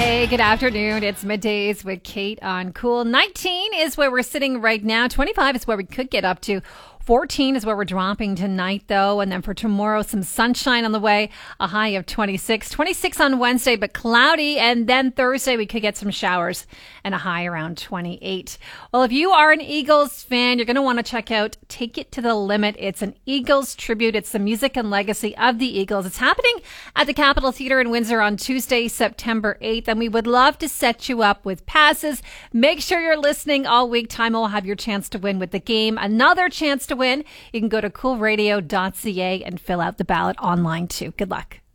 Hey, good afternoon. It's Middays with Kate on Cool. 19 is where we're sitting right now. 25 is where we could get up to. 14 is where we're dropping tonight, though. And then for tomorrow, some sunshine on the way, a high of 26. 26 on Wednesday, but cloudy. And then Thursday, we could get some showers and a high around 28. Well, if you are an Eagles fan, you're going to want to check out Take It to the Limit. It's an Eagles tribute. It's the music and legacy of the Eagles. It's happening at the Capitol Theater in Windsor on Tuesday, September 8th. And we would love to set you up with passes. Make sure you're listening all week. Time will have your chance to win with the game. Another chance to win. You can go to coolradio.ca and fill out the ballot online too. Good luck.